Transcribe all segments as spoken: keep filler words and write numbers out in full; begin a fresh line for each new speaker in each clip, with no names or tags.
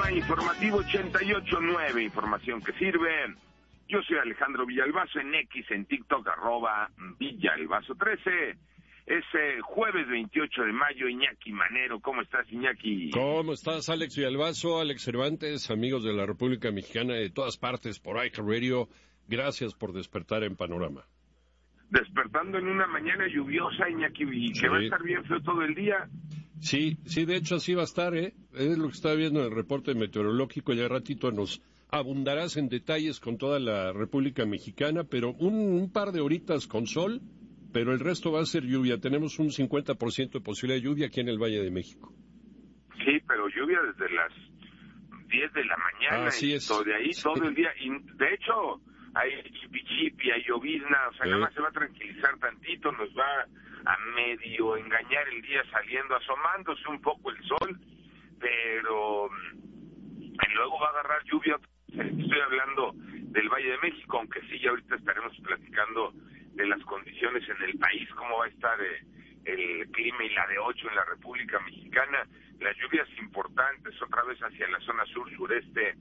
Panorama Informativo ochenta y ocho punto nueve, información que sirve. Yo soy Alejandro Villalbazo, en X, en TikTok, arroba Villalbazo trece. Es eh, jueves veintiocho de mayo. Iñaki Manero, ¿cómo estás, Iñaki?
¿Cómo estás, Alex Villalbazo, Alex Cervantes, amigos de la República Mexicana de todas partes por iHeartRadio? Gracias por despertar en Panorama.
Despertando en una mañana lluviosa, Iñaki, y
Sí.
que va a estar bien feo todo el día.
Sí, sí, de hecho así va a estar, ¿eh? Es lo que estaba viendo en el reporte meteorológico, ya ratito nos abundarás en detalles con toda la República Mexicana, pero un, un par de horitas con sol, pero el resto va a ser lluvia. Tenemos un cincuenta por ciento de posibilidad de lluvia aquí en el Valle de México.
Sí, pero lluvia desde las diez de la mañana.
Así
y
es.
todo de ahí
Sí.
todo el día. Y de hecho, hay chipi-chipi, hay llovizna, o sea,
Sí.
nada más se va a tranquilizar tantito, nos va a medio engañar el día saliendo, asomándose un poco el sol, pero y luego va a agarrar lluvia. Estoy hablando del Valle de México, aunque sí, ya ahorita estaremos platicando de las condiciones en el país, cómo va a estar eh, el clima y la de ocho en la República Mexicana. Las lluvias importantes otra vez hacia la zona sur-sureste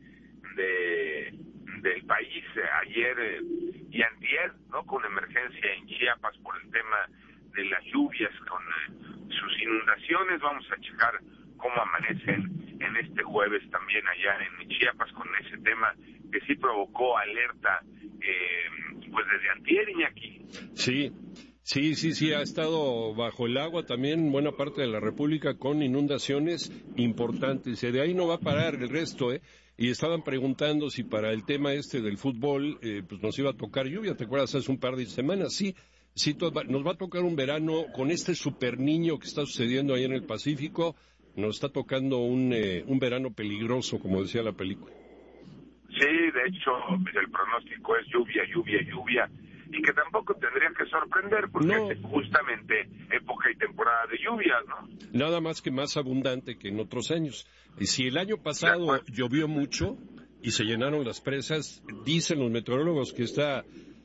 de del país, eh, ayer eh, y antier, ¿no? Con emergencia en Chiapas por el tema de las lluvias, con eh, sus inundaciones. Vamos a checar cómo amanecen en este jueves también allá en Chiapas con ese tema que sí provocó alerta, eh, pues desde antier, Iñaki.
Sí, sí, sí, sí, ha estado bajo el agua también buena parte de la República con inundaciones importantes. Y de ahí no va a parar el resto, ¿eh? Y estaban preguntando si para el tema este del fútbol eh, pues nos iba a tocar lluvia. ¿Te acuerdas hace un par de semanas? Sí, sí, nos va a tocar un verano con este super niño que está sucediendo ahí en el Pacífico. Nos está tocando un, eh, un verano peligroso, como decía la película.
Sí, de hecho, el pronóstico es lluvia, lluvia, lluvia, y que tampoco tendría que sorprender, porque
No.
es justamente época y temporada de lluvias, ¿no?
Nada más que más abundante que en otros años. Y si el año pasado llovió mucho y se llenaron las presas, dicen los meteorólogos que está,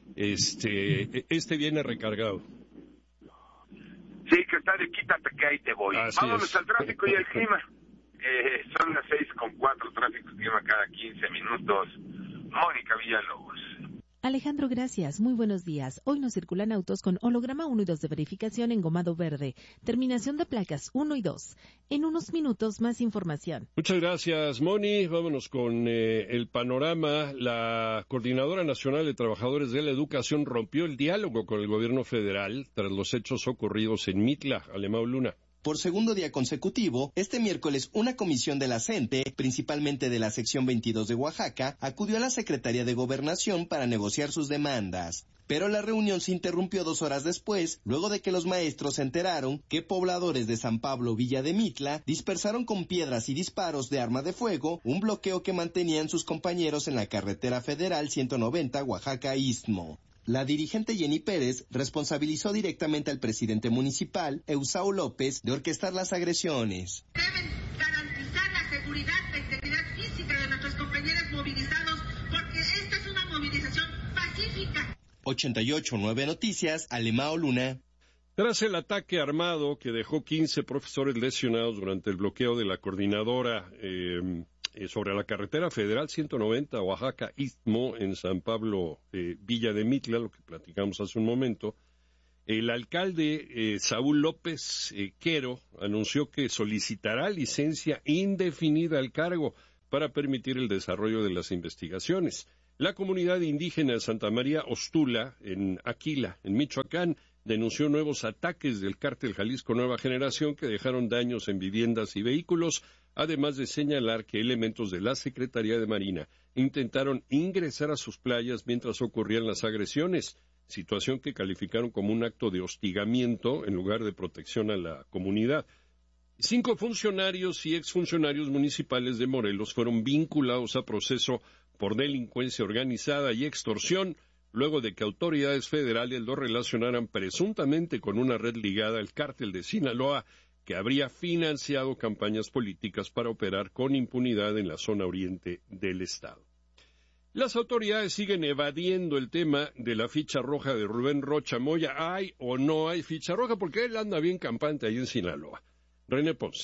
este, este viene recargado.
Sí, que está de quítate que ahí te voy.
Así
Vámonos
es.
al tráfico y el clima. Eh, son las seis con cuatro, tráfico y clima cada quince minutos. Mónica Villalobos.
Alejandro, gracias. Muy buenos días. Hoy nos circulan autos con holograma uno y dos de verificación engomado verde. Terminación de placas uno y dos. En unos minutos, más información.
Muchas gracias, Moni. Vámonos con eh, el panorama. La Coordinadora Nacional de Trabajadores de la Educación rompió el diálogo con el gobierno federal tras los hechos ocurridos en Mitla, Alemão Luna.
Por segundo día consecutivo, este miércoles una comisión de la CENTE, principalmente de la sección veintidós de Oaxaca, acudió a la Secretaría de Gobernación para negociar sus demandas. Pero la reunión se interrumpió dos horas después, luego de que los maestros se enteraron que pobladores de San Pablo Villa de Mitla dispersaron con piedras y disparos de arma de fuego un bloqueo que mantenían sus compañeros en la carretera federal ciento noventa Oaxaca-Istmo. La dirigente Jenny Pérez responsabilizó directamente al presidente municipal, Eusao López, de orquestar las agresiones.
Deben garantizar la seguridad, la integridad física de nuestros compañeros movilizados, porque esta es una movilización pacífica.
ochenta y ocho punto nueve Noticias, Alemão Luna.
Tras el ataque armado que dejó quince profesores lesionados durante el bloqueo de la coordinadora eh, sobre la carretera federal ciento noventa Oaxaca-Istmo en San Pablo eh, Villa de Mitla, lo que platicamos hace un momento, el alcalde eh, Saúl López eh, Quero anunció que solicitará licencia indefinida al cargo para permitir el desarrollo de las investigaciones. La comunidad indígena de Santa María Ostula, en Aquila, en Michoacán, denunció nuevos ataques del cártel Jalisco Nueva Generación que dejaron daños en viviendas y vehículos, además de señalar que elementos de la Secretaría de Marina intentaron ingresar a sus playas mientras ocurrían las agresiones, situación que calificaron como un acto de hostigamiento en lugar de protección a la comunidad. Cinco funcionarios y exfuncionarios municipales de Morelos fueron vinculados a proceso por delincuencia organizada y extorsión, luego de que autoridades federales lo relacionaran presuntamente con una red ligada al cártel de Sinaloa, que habría financiado campañas políticas para operar con impunidad en la zona oriente del estado. Las autoridades siguen evadiendo el tema de la ficha roja de Rubén Rocha Moya. ¿Hay o no hay ficha roja? Porque él anda bien campante ahí en Sinaloa. René Ponce.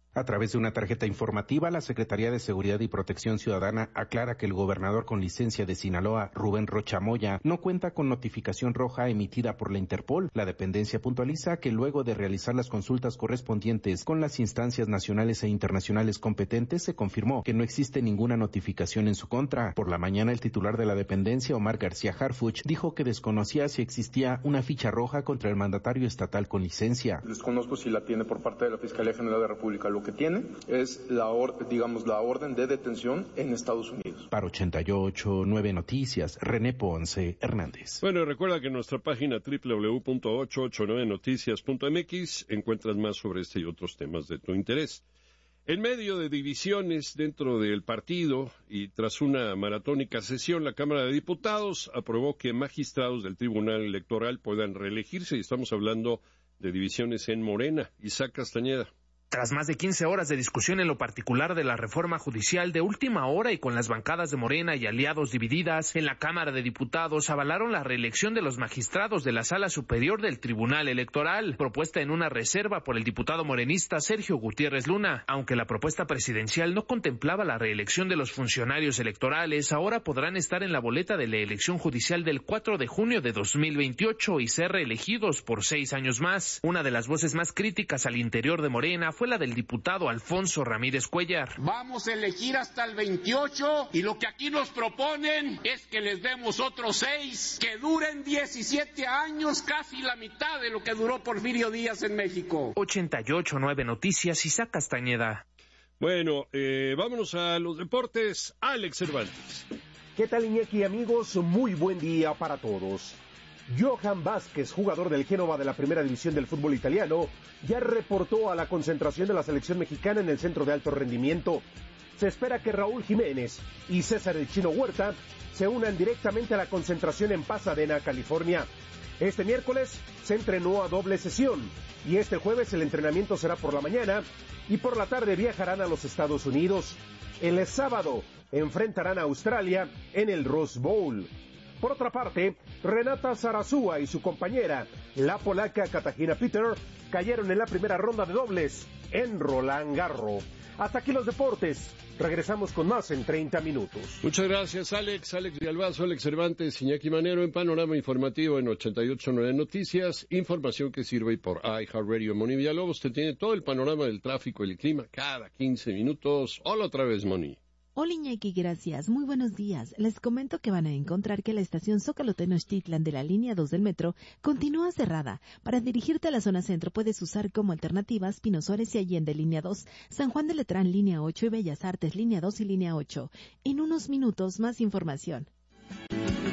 A través de una tarjeta informativa, la Secretaría de Seguridad y Protección Ciudadana aclara que el gobernador con licencia de Sinaloa, Rubén Rocha Moya, no cuenta con notificación roja emitida por la Interpol. La dependencia puntualiza que luego de realizar las consultas correspondientes con las instancias nacionales e internacionales competentes, se confirmó que no existe ninguna notificación en su contra. Por la mañana, el titular de la dependencia, Omar García Harfuch, dijo que desconocía si existía una ficha roja contra el mandatario estatal con licencia.
Desconozco si la tiene por parte de la Fiscalía General de la República. Lo que tiene es la, or, digamos, la orden de detención en Estados Unidos.
Para ochenta y ocho punto nueve Noticias, René Ponce Hernández.
Bueno, recuerda que en nuestra página doble u doble u doble u punto ochocientos ochenta y nueve noticias punto m x encuentras más sobre este y otros temas de tu interés. En medio de divisiones dentro del partido y tras una maratónica sesión, la Cámara de Diputados aprobó que magistrados del Tribunal Electoral puedan reelegirse, y estamos hablando de divisiones en Morena. Isaac Castañeda.
Tras más de quince horas de discusión en lo particular de la reforma judicial de última hora y con las bancadas de Morena y aliados divididas, en la Cámara de Diputados avalaron la reelección de los magistrados de la Sala Superior del Tribunal Electoral, propuesta en una reserva por el diputado morenista Sergio Gutiérrez Luna. Aunque la propuesta presidencial no contemplaba la reelección de los funcionarios electorales, ahora podrán estar en la boleta de la elección judicial del cuatro de junio de dos mil veintiocho y ser reelegidos por seis años más. Una de las voces más críticas al interior de Morena fue la del diputado Alfonso Ramírez Cuellar.
Vamos a elegir hasta el veintiocho y lo que aquí nos proponen es que les demos otros seis, que duren diecisiete años, casi la mitad de lo que duró Porfirio Díaz en México.
ochenta y ocho punto nueve Noticias, Isaac Castañeda.
Bueno, eh, vámonos a los deportes. Alex Cervantes.
¿Qué tal, Iñaki, amigos? Muy buen día para todos. Johan Vázquez, jugador del Génova de la primera división del fútbol italiano, ya reportó a la concentración de la selección mexicana en el centro de alto rendimiento. Se espera que Raúl Jiménez y César El Chino Huerta se unan directamente a la concentración en Pasadena, California. Este miércoles se entrenó a doble sesión y este jueves el entrenamiento será por la mañana y por la tarde viajarán a los Estados Unidos. El sábado enfrentarán a Australia en el Rose Bowl. Por otra parte, Renata Zarazúa y su compañera, la polaca Katarzyna Peter, cayeron en la primera ronda de dobles en Roland Garros. Hasta aquí los deportes. Regresamos con más en treinta minutos.
Muchas gracias, Alex. Alex Galvazo, Alex Cervantes, Iñaki Manero en Panorama Informativo en ochenta y ocho punto nueve Noticias. Información que sirve por iHeartRadio. Moni Villalobos te tiene todo el panorama del tráfico y el clima cada quince minutos. Hola otra vez, Moni.
Hola, Iñaki, gracias. Muy buenos días. Les comento que van a encontrar que la estación Zócalo Tenochtitlan de la línea dos del metro continúa cerrada. Para dirigirte a la zona centro puedes usar como alternativas Pino Suárez y Allende línea dos, San Juan de Letrán línea ocho y Bellas Artes línea dos y línea ocho. En unos minutos más información.